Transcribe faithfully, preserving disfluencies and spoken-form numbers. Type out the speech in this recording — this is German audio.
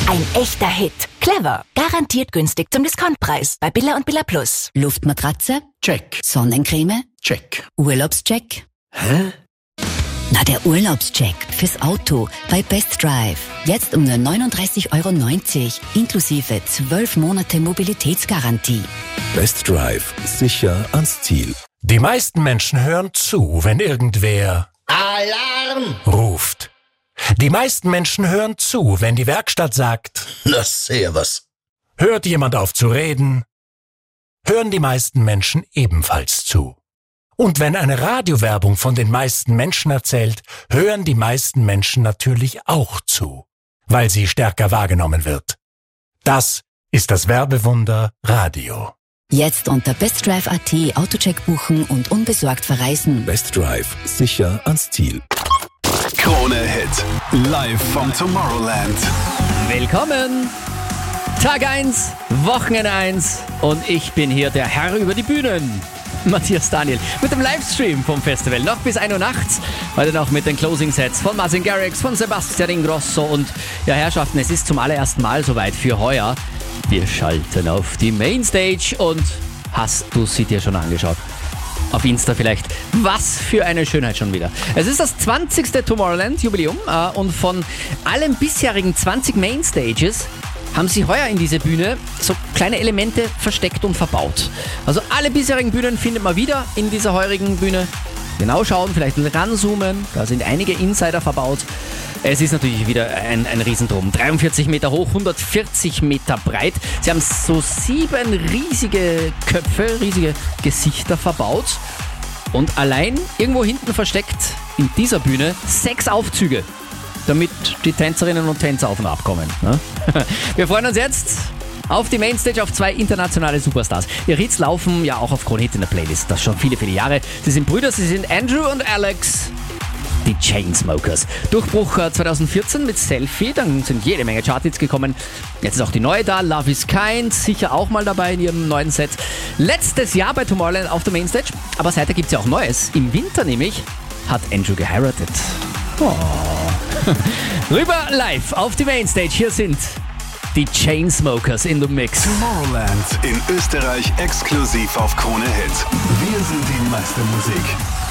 Ein echter Hit. Clever. Garantiert günstig zum Discountpreis. Bei Billa und Billa Plus. Luftmatratze? Check. Sonnencreme? Check. Urlaubscheck? Hä? Na, der Urlaubscheck fürs Auto bei Best Drive. Jetzt um nur neununddreißig Euro neunzig, inklusive zwölf Monate Mobilitätsgarantie. Best Drive. Sicher ans Ziel. Die meisten Menschen hören zu, wenn irgendwer Alarm! ruft. Die meisten Menschen hören zu, wenn die Werkstatt sagt, Na, servus. hört jemand auf zu reden, hören die meisten Menschen ebenfalls zu. Und wenn eine Radiowerbung von den meisten Menschen erzählt, hören die meisten Menschen natürlich auch zu, weil sie stärker wahrgenommen wird. Das ist das Werbewunder Radio. Jetzt unter bestdrive punkt at Autocheck buchen und unbesorgt verreisen. Best Drive. Sicher ans Ziel. Krone Hit. Live vom Tomorrowland. Willkommen! Tag eins, Wochenende eins und ich bin hier der Herr über die Bühnen. Matthias Daniel mit dem Livestream vom Festival. Noch bis ein Uhr nachts. Heute noch mit den Closing Sets von Martin Garrix, von Sebastian Ingrosso und ja, Herrschaften, es ist zum allerersten Mal soweit für heuer. Wir schalten auf die Mainstage und hast du sie dir schon angeschaut? Auf Insta vielleicht. Was für eine Schönheit schon wieder. Es ist das zwanzigste Tomorrowland-Jubiläum äh, und von allen bisherigen zwanzig Mainstages haben sie heuer in diese Bühne so kleine Elemente versteckt und verbaut. Also alle bisherigen Bühnen findet man wieder in dieser heurigen Bühne. Genau schauen, vielleicht ranzoomen, da sind einige Insider verbaut. Es ist natürlich wieder ein, ein Riesendrum. dreiundvierzig Meter hoch, hundertvierzig Meter breit. Sie haben so sieben riesige Köpfe, riesige Gesichter verbaut. Und allein irgendwo hinten versteckt in dieser Bühne sechs Aufzüge, damit die Tänzerinnen und Tänzer auf und ab kommen. Ne? Wir freuen uns jetzt auf die Mainstage, auf zwei internationale Superstars. Ihre Hits laufen ja auch auf Krone Hit in der Playlist. Das schon viele, viele Jahre. Sie sind Brüder, sie sind Andrew und Alex. Die Chainsmokers. Durchbruch zweitausendvierzehn mit Selfie, dann sind jede Menge Charthits gekommen. Jetzt ist auch die neue da, Love is Kind, sicher auch mal dabei in ihrem neuen Set. Letztes Jahr bei Tomorrowland auf der Mainstage, aber seither gibt es ja auch Neues. Im Winter nämlich hat Andrew geheiratet. Oh. Rüber live auf die Mainstage, hier sind die Chainsmokers in the Mix. Tomorrowland in Österreich exklusiv auf Krone Hit. Wir sind die meiste Musik.